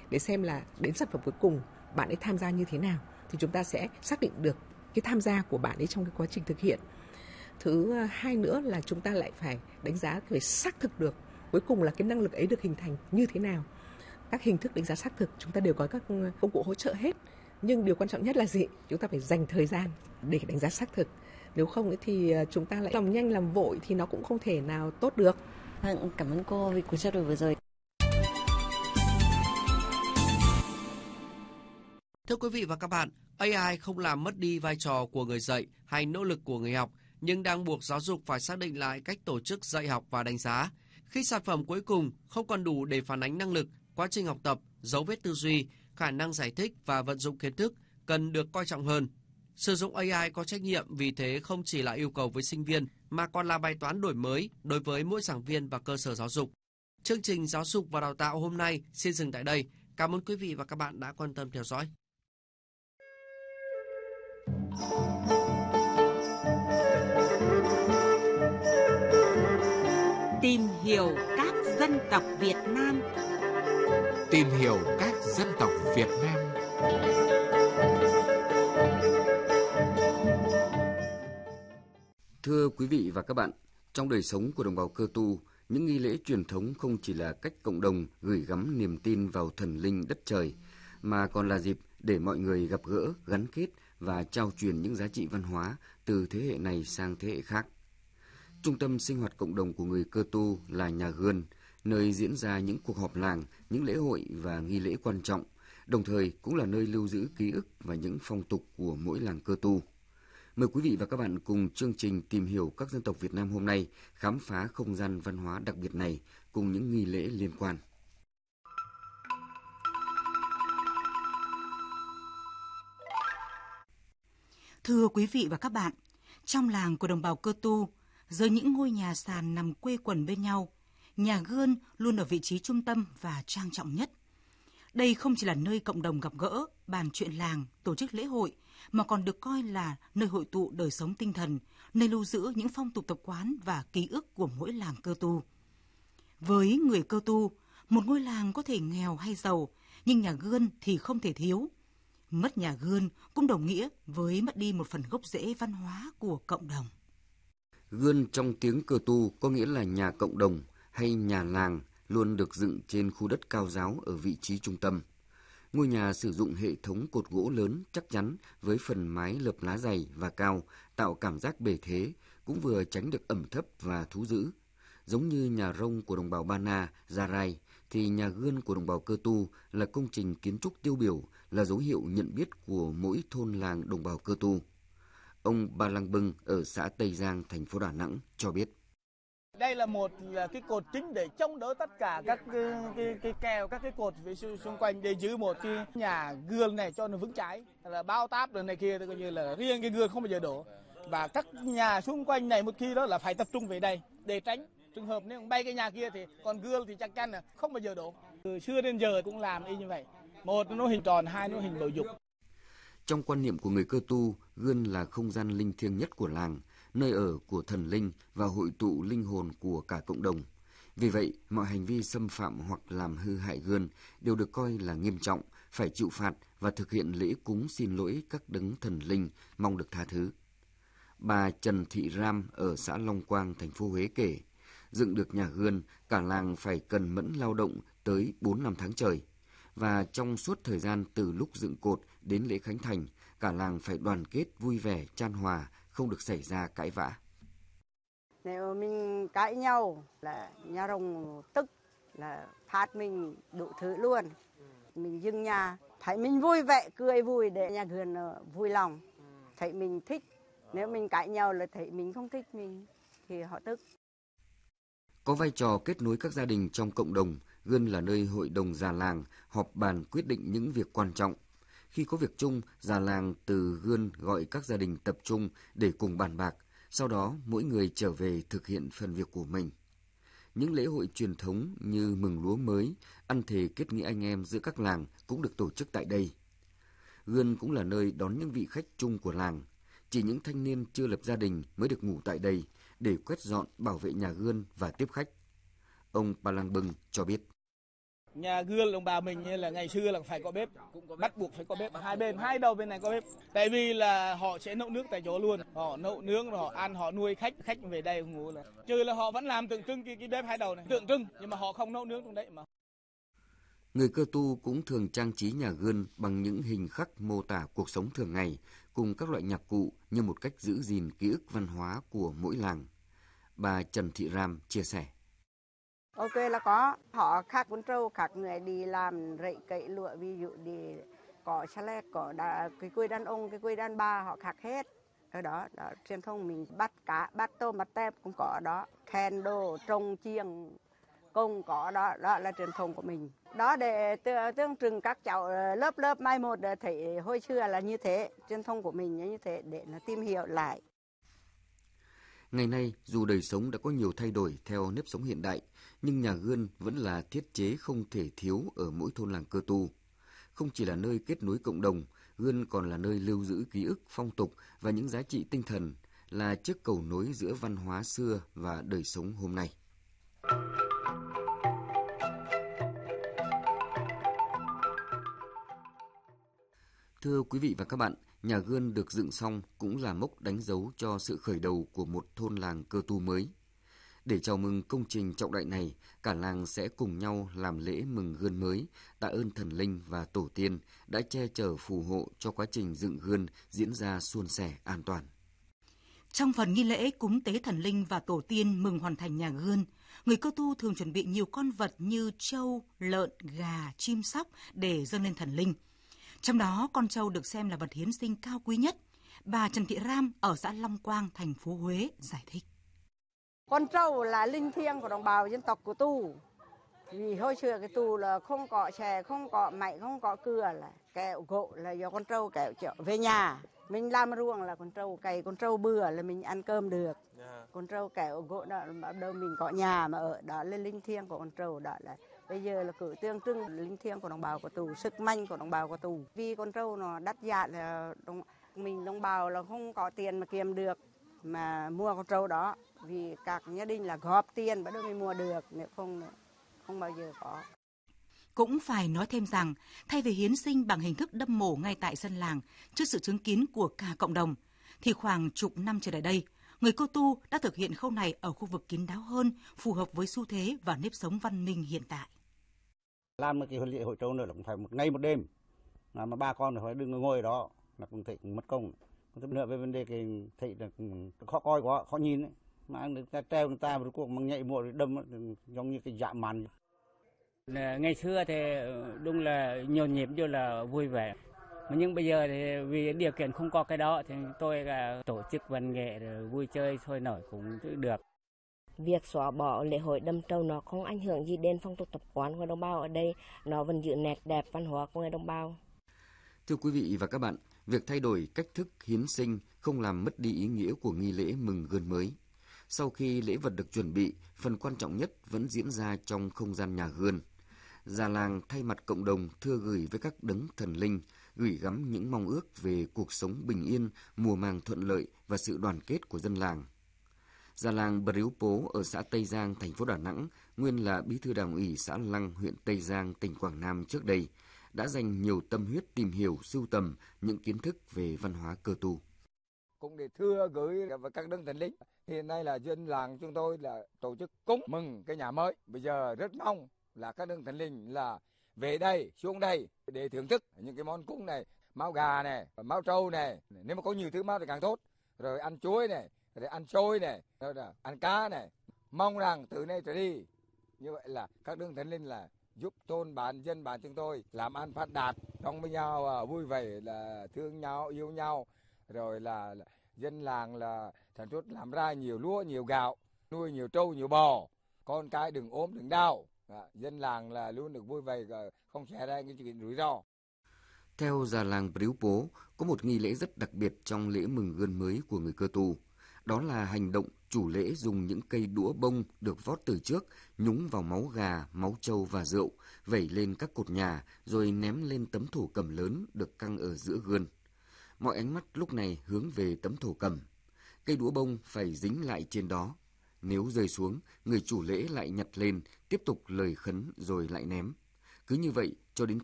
để xem là đến sản phẩm cuối cùng bạn ấy tham gia như thế nào, thì chúng ta sẽ xác định được cái tham gia của bạn ấy trong cái quá trình thực hiện. Thứ hai nữa là chúng ta lại phải đánh giá, phải xác thực được cuối cùng là cái năng lực ấy được hình thành như thế nào. Các hình thức đánh giá xác thực chúng ta đều có các công cụ hỗ trợ hết, nhưng điều quan trọng nhất là gì? Chúng ta phải dành thời gian để đánh giá xác thực. Nếu không thì chúng ta lại làm nhanh làm vội thì nó cũng không thể nào tốt được. Cảm ơn cô vì cuộc trao đổi vừa rồi. Thưa quý vị và các bạn, AI không làm mất đi vai trò của người dạy hay nỗ lực của người học, nhưng đang buộc giáo dục phải xác định lại cách tổ chức dạy học và đánh giá. Khi sản phẩm cuối cùng không còn đủ để phản ánh năng lực, quá trình học tập, dấu vết tư duy, khả năng giải thích và vận dụng kiến thức cần được coi trọng hơn. Sử dụng AI có trách nhiệm vì thế không chỉ là yêu cầu với sinh viên mà còn là bài toán đổi mới đối với mỗi giảng viên và cơ sở giáo dục. Chương trình Giáo dục và Đào tạo hôm nay xin dừng tại đây. Cảm ơn quý vị và các bạn đã quan tâm theo dõi. Tìm hiểu các dân tộc Việt Nam. Tìm hiểu các dân tộc Việt Nam. Thưa quý vị và các bạn, trong đời sống của đồng bào Cơ Tu, những nghi lễ truyền thống không chỉ là cách cộng đồng gửi gắm niềm tin vào thần linh đất trời, mà còn là dịp để mọi người gặp gỡ, gắn kết và trao truyền những giá trị văn hóa từ thế hệ này sang thế hệ khác. Trung tâm sinh hoạt cộng đồng của người Cơ Tu là nhà Gươn, nơi diễn ra những cuộc họp làng, những lễ hội và nghi lễ quan trọng, đồng thời cũng là nơi lưu giữ ký ức và những phong tục của mỗi làng Cơ Tu. Mời quý vị và các bạn cùng chương trình Tìm hiểu các dân tộc Việt Nam hôm nay khám phá không gian văn hóa đặc biệt này cùng những nghi lễ liên quan. Thưa quý vị và các bạn, trong làng của đồng bào Cơ Tu, dưới những ngôi nhà sàn nằm quây quần bên nhau, nhà Gươn luôn ở vị trí trung tâm và trang trọng nhất. Đây không chỉ là nơi cộng đồng gặp gỡ, bàn chuyện làng, tổ chức lễ hội, mà còn được coi là nơi hội tụ đời sống tinh thần, nơi lưu giữ những phong tục tập quán và ký ức của mỗi làng Cơ Tu. Với người Cơ Tu, một ngôi làng có thể nghèo hay giàu, nhưng nhà Gươn thì không thể thiếu. Mất nhà Gươn cũng đồng nghĩa với mất đi một phần gốc rễ văn hóa của cộng đồng. Gươn trong tiếng Cơ Tu có nghĩa là nhà cộng đồng hay nhà làng, luôn được dựng trên khu đất cao ráo ở vị trí trung tâm. Ngôi nhà sử dụng hệ thống cột gỗ lớn chắc chắn với phần mái lợp lá dày và cao, tạo cảm giác bề thế, cũng vừa tránh được ẩm thấp và thú dữ. Giống như nhà rông của đồng bào Ba Na, Gia Rai, thì nhà Gươn của đồng bào Cơ Tu là công trình kiến trúc tiêu biểu, là dấu hiệu nhận biết của mỗi thôn làng đồng bào Cơ Tu. Ông Ba Lăng Bưng ở xã Tây Giang, thành phố Đà Nẵng cho biết. Đây là cái cột chính để chống đỡ tất cả các cái kèo, các cái cột xung quanh để giữ một cái nhà Gươn này cho nó vững chãi, là bao táp rồi này kia, coi như là riêng cái Gươn không bao giờ đổ. Và các nhà xung quanh này một khi đó là phải tập trung về đây để tránh trường hợp nếu bay cái nhà kia thì còn Gươn thì chắc chắn là không bao giờ đổ. Từ xưa đến giờ cũng làm y như vậy. Một nó hình tròn, hai nó hình bầu dục. Trong quan niệm của người Cơ Tu, Gươn là không gian linh thiêng nhất của làng, nơi ở của thần linh và hội tụ linh hồn của cả cộng đồng. Vì vậy, mọi hành vi xâm phạm hoặc làm hư hại Gươn đều được coi là nghiêm trọng, phải chịu phạt và thực hiện lễ cúng xin lỗi các đấng thần linh, mong được tha thứ. Bà Trần Thị Ram ở xã Long Quang, thành phố Huế kể, dựng được nhà Gươn, cả làng phải cần mẫn lao động tới 4 năm tháng trời. Và trong suốt thời gian từ lúc dựng cột đến lễ khánh thành, cả làng phải đoàn kết vui vẻ, chan hòa, không được xảy ra cãi vã. Nếu mình cãi nhau là nhà rồng tức là phạt mình đủ thứ luôn. Mình dừng nhà, thấy mình vui vẻ, cười vui để nhà Gươn vui lòng. Thấy mình thích, nếu mình cãi nhau là thấy mình không thích mình thì họ tức. Có vai trò kết nối các gia đình trong cộng đồng, Gươn là nơi hội đồng già làng họp bàn quyết định những việc quan trọng. Khi có việc chung, già làng từ Gươn gọi các gia đình tập trung để cùng bàn bạc, sau đó mỗi người trở về thực hiện phần việc của mình. Những lễ hội truyền thống như mừng lúa mới, ăn thề kết nghĩa anh em giữa các làng cũng được tổ chức tại đây. Gươn cũng là nơi đón những vị khách chung của làng. Chỉ những thanh niên chưa lập gia đình mới được ngủ tại đây để quét dọn, bảo vệ nhà Gươn và tiếp khách. Ông Pa Lang Bưng cho biết. Nhà gương đồng bào mình như là ngày xưa là phải có bếp, bắt buộc phải có bếp, hai đầu bên này có bếp. Tại vì là họ sẽ nấu nước tại chỗ luôn, họ nấu nướng rồi họ ăn, họ nuôi khách về đây ngủ là. Trừ là họ vẫn làm tượng trưng cái bếp hai đầu này, tượng trưng nhưng mà họ không nấu nướng trong đấy mà. Người Cơ Tu cũng thường trang trí nhà gươn bằng những hình khắc mô tả cuộc sống thường ngày cùng các loại nhạc cụ như một cách giữ gìn ký ức văn hóa của mỗi làng. Bà Trần Thị Ram chia sẻ. Ok là có, họ khắc con trâu, khắc người đi làm rẫy cậy lụa, ví dụ đi có xa lét, có cái quê đàn ông, cái quê đàn bà họ khắc hết. Ở đó truyền thống mình bắt cá, bắt tôm, bắt tép cũng có đó, khen đồ, trồng chiêng, công có đó, đó là truyền thống của mình. Đó để tương trưng các cháu lớp mai một thấy hồi xưa là như thế, truyền thống của mình như thế để nó tìm hiểu lại. Ngày nay, dù đời sống đã có nhiều thay đổi theo nếp sống hiện đại, nhưng nhà gươn vẫn là thiết chế không thể thiếu ở mỗi thôn làng Cơ Tu. Không chỉ là nơi kết nối cộng đồng, gươn còn là nơi lưu giữ ký ức, phong tục và những giá trị tinh thần, là chiếc cầu nối giữa văn hóa xưa và đời sống hôm nay. Thưa quý vị và các bạn, nhà gươn được dựng xong cũng là mốc đánh dấu cho sự khởi đầu của một thôn làng Cơ Tu mới. Để chào mừng công trình trọng đại này, cả làng sẽ cùng nhau làm lễ mừng gươn mới, tạ ơn thần linh và tổ tiên đã che chở phù hộ cho quá trình dựng gươn diễn ra suôn sẻ an toàn. Trong phần nghi lễ cúng tế thần linh và tổ tiên mừng hoàn thành nhà gươn, người Cơ Tu thường chuẩn bị nhiều con vật như trâu, lợn, gà, chim sóc để dâng lên thần linh. Trong đó, con trâu được xem là vật hiến sinh cao quý nhất. Bà Trần Thị Ram ở xã Long Quang, thành phố Huế giải thích. Con trâu là linh thiêng của đồng bào dân tộc của Tu. Vì hồi xưa cái Tu là không có chè, không có mày, không có cưa, là kẹo gỗ là do con trâu kẹo chợ về nhà. Mình làm ruộng là con trâu cày, con trâu bừa là mình ăn cơm được. Con trâu kẹo gỗ đó đâu mình có nhà mà ở, đó là linh thiêng của con trâu, đó là bây giờ là cử tương trưng linh thiêng của đồng bào của Tu, sức mạnh của đồng bào của Tu. Vì con trâu nó đắt giá là mình đồng bào là không có tiền mà kiếm được mà mua con trâu đó, vì các gia đình là góp tiền bắt đầu mới mua được, nếu không bao giờ có. Cũng phải nói thêm rằng, thay vì hiến sinh bằng hình thức đâm mổ ngay tại dân làng trước sự chứng kiến của cả cộng đồng, thì khoảng chục năm trở lại đây, người Cơ Tu đã thực hiện khâu này ở khu vực kín đáo hơn, phù hợp với xu thế và nếp sống văn minh hiện tại. Làm một cái lễ hội trâu nữa là cũng phải một ngày một đêm, mà ba con phải đừng ngồi ở đó là cũng thấy mất công. Tiếp nữa về vấn đề cái thấy là khó coi quá, khó nhìn ấy. Mà người ta treo người ta một cuộc mà nhảy muội đâm giống như cái dạ màn. Ngày xưa thì đúng là nhộn nhịp như là vui vẻ. Nhưng bây giờ thì vì điều kiện không có cái đó thì tôi là tổ chức văn nghệ rồi vui chơi sôi nổi cũng được. Việc xóa bỏ lễ hội đâm trâu nó không ảnh hưởng gì đến phong tục tập quán của đồng bào ở đây, nó vẫn giữ nét đẹp văn hóa của người đồng bào. Thưa quý vị và các bạn, việc thay đổi cách thức hiến sinh không làm mất đi ý nghĩa của nghi lễ mừng gươn mới. Sau khi lễ vật được chuẩn bị, phần quan trọng nhất vẫn diễn ra trong không gian nhà gươn. Già làng thay mặt cộng đồng thưa gửi với các đấng thần linh, gửi gắm những mong ước về cuộc sống bình yên, mùa màng thuận lợi và sự đoàn kết của dân làng. Già làng Bríu Pố ở xã Tây Giang, thành phố Đà Nẵng, nguyên là bí thư đảng ủy xã Lăng, huyện Tây Giang, tỉnh Quảng Nam trước đây, đã dành nhiều tâm huyết tìm hiểu, sưu tầm những kiến thức về văn hóa Cơ Tu. Cũng để thưa gửi với các đấng thần linh. Hiện nay là dân làng chúng tôi là tổ chức cúng mừng cái nhà mới. Bây giờ rất mong là các đấng thần linh là về đây, xuống đây để thưởng thức những cái món cúng này, máu gà này, máu trâu này, nếu mà có nhiều thứ máu thì càng tốt. Rồi ăn chuối này, rồi ăn xôi này, rồi ăn cá này. Mong rằng từ nay trở đi, như vậy là các đấng thần linh là giúp thôn bản, dân bản chúng tôi làm ăn phát đạt, trong với nhau vui vẻ, là thương nhau, yêu nhau, rồi là dân làng là sản xuất làm ra nhiều lúa, nhiều gạo, nuôi nhiều trâu, nhiều bò, con cái đừng ốm, đừng đau. Dân làng là luôn được vui vẻ, không xảy ra những chuyện rủi ro. Theo già làng Bríu Pố, có một nghi lễ rất đặc biệt trong lễ mừng gươn mới của người Cơ Tu. Đó là hành động chủ lễ dùng những cây đũa bông được vót từ trước, nhúng vào máu gà, máu trâu và rượu, vẩy lên các cột nhà rồi ném lên tấm thổ cẩm lớn được căng ở giữa gươn. Mọi ánh mắt lúc này hướng về tấm thổ cẩm. Cây đũa bông phải dính lại trên đó. Nếu rơi xuống, người chủ lễ lại nhặt lên, tiếp tục lời khấn rồi lại ném. Cứ như vậy cho đến